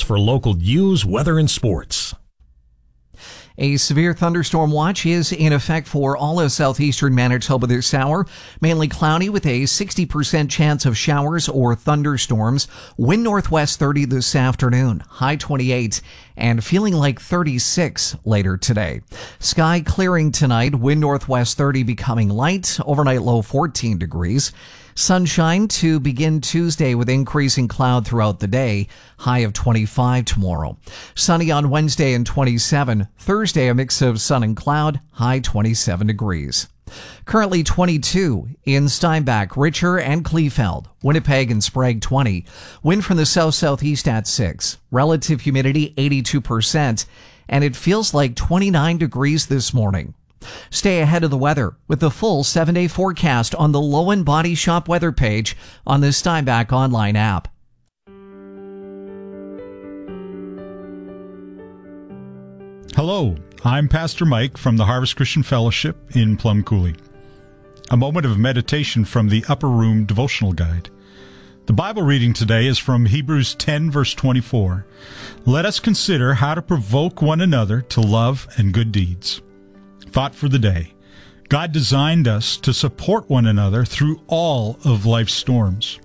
for local news, weather, and sports. A severe thunderstorm watch is in effect for all of southeastern Manitoba this hour. Mainly cloudy with a 60% chance of showers or thunderstorms. Wind northwest 30 this afternoon, high 28, and feeling like 36 later today. Sky clearing tonight, wind northwest 30 becoming light, overnight low 14 degrees. Sunshine to begin Tuesday with increasing cloud throughout the day, high of 25 tomorrow. Sunny on Wednesday and 27. Thursday, a mix of sun and cloud, high 27 degrees. Currently 22 in Steinbach, Richer, and Kleefeld. Winnipeg and Sprague 20. Wind from the south-southeast at 6. Relative humidity 82%. And it feels like 29 degrees this morning. Stay ahead of the weather with the full 7-day forecast on the Lowen Body Shop weather page on the Steinbach online app. Hello, I'm Pastor Mike from the Harvest Christian Fellowship in Plum Coulee. A moment of meditation from the Upper Room Devotional Guide. The Bible reading today is from Hebrews 10, verse 24. Let us consider how to provoke one another to love and good deeds. Thought for the day. God designed us to support one another through all of life's storms.